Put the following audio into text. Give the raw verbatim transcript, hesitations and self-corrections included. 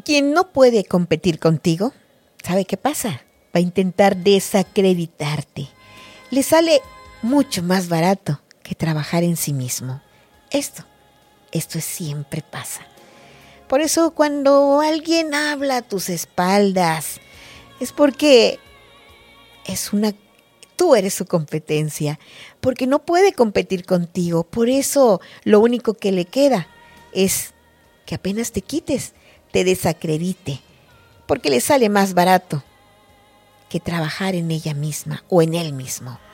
Quien no puede competir contigo, ¿sabe qué pasa? Va a intentar desacreditarte. Le sale mucho más barato que trabajar en sí mismo. Esto, esto siempre pasa. Por eso cuando alguien habla a tus espaldas, es porque es una, tú eres su competencia, porque no puede competir contigo. Por eso lo único que le queda es que apenas te quites, te desacredite, porque le sale más barato que trabajar en ella misma o en él mismo.